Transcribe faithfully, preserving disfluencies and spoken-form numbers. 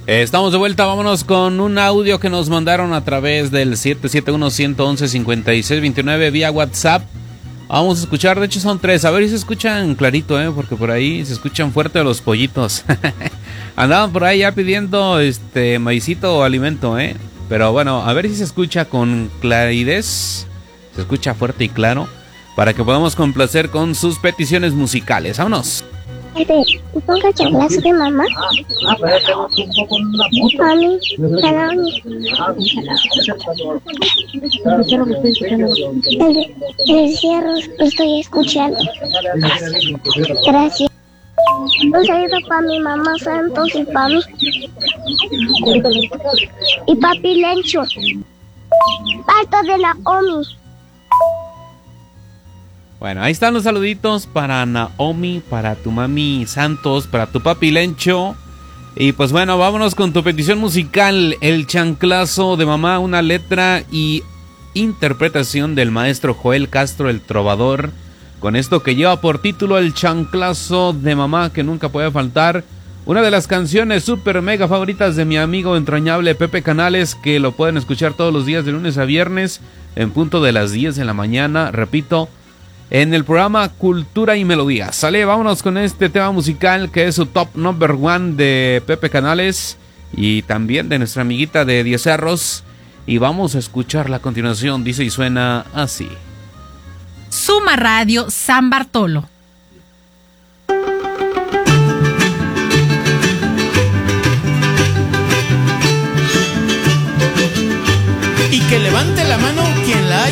Estamos de vuelta, vámonos con un audio que nos mandaron a través del siete siete uno, uno uno uno, cinco seis dos nueve vía WhatsApp. Vamos a escuchar, de hecho son tres, a ver si se escuchan clarito, ¿eh? Porque por ahí se escuchan fuerte los pollitos. Andaban por ahí ya pidiendo este maicito o alimento, ¿eh? Pero bueno, a ver si se escucha con claridad, se escucha fuerte y claro, para que podamos complacer con sus peticiones musicales. ¡Vámonos! Ponga chanclazo de mamá. Mami, para mí. El, el cierro lo estoy escuchando. Gracias. Un saludo para mi mamá Santos y para mí. Y papi Lencho. Parto de la Omi. Bueno, ahí están los saluditos para Naomi, para tu mami Santos, para tu papi Lencho. Y pues bueno, vámonos con tu petición musical, El Chanclazo de Mamá, una letra y interpretación del maestro Joel Castro, el trovador. Con esto que lleva por título El Chanclazo de Mamá, que nunca puede faltar. Una de las canciones super mega favoritas de mi amigo entrañable Pepe Canales, que lo pueden escuchar todos los días de lunes a viernes en punto de las diez de la mañana. Repito, en el programa Cultura y Melodía. Sale, vámonos con este tema musical que es su top number one de Pepe Canales y también de nuestra amiguita de Diez Cerros. Y vamos a escucharla a continuación. Dice y suena así. Suma Radio San Bartolo. Y que levante la mano quien la haya